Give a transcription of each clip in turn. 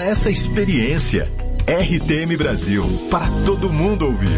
essa experiência. RTM Brasil, para todo mundo ouvir.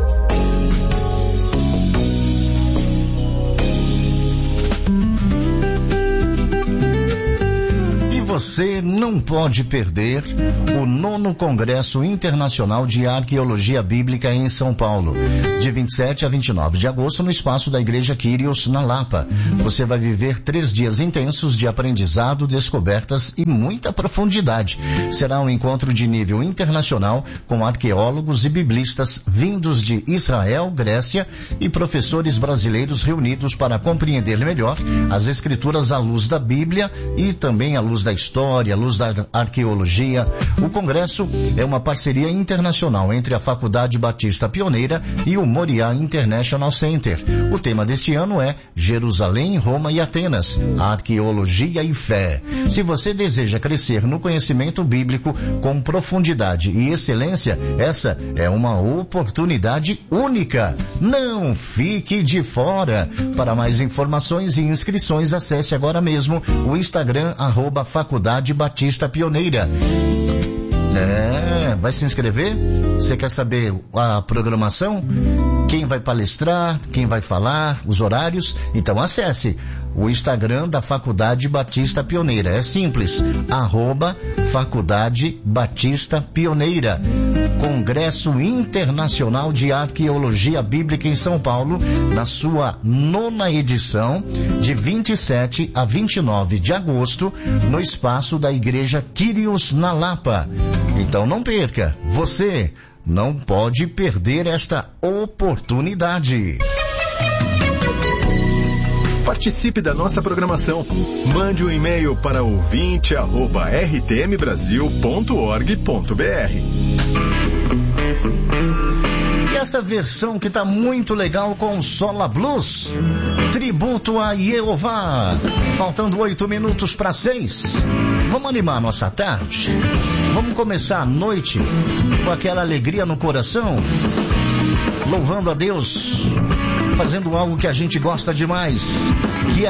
Você não pode perder o 9º Congresso Internacional de Arqueologia Bíblica em São Paulo, de 27 a 29 de agosto, no espaço da Igreja Kyrios, na Lapa. Você vai viver 3 dias intensos de aprendizado, descobertas e muita profundidade. Será um encontro de nível internacional com arqueólogos e biblistas vindos de Israel, Grécia e professores brasileiros reunidos para compreender melhor as escrituras à luz da Bíblia e também à luz da história, à luz da arqueologia. O congresso é uma parceria internacional entre a Faculdade Batista Pioneira e o Moriá International Center. O tema deste ano é Jerusalém, Roma e Atenas, arqueologia e fé. Se você deseja crescer no conhecimento bíblico com profundidade e excelência, essa é uma oportunidade única. Não fique de fora. Para mais informações e inscrições, acesse agora mesmo o Instagram @Faculdade Batista Pioneira. Vai se inscrever? Você quer saber a programação? Quem vai palestrar? Quem vai falar? Os horários? Então acesse o Instagram da Faculdade Batista Pioneira. É simples, @Faculdade Batista Pioneira. Congresso Internacional de Arqueologia Bíblica em São Paulo, na sua 9ª edição, de 27 a 29 de agosto, no espaço da Igreja Kyrios, na Lapa. Então não perca, você não pode perder esta oportunidade. Participe da nossa programação. Mande um e-mail para ouvinte@rtmbrasil.org.br. E essa versão que tá muito legal com Sola Blues, tributo a Jeová. Faltando 8 minutos para 6. Vamos animar a nossa tarde? Vamos começar a noite com aquela alegria no coração, louvando a Deus, fazendo algo que a gente gosta demais, que é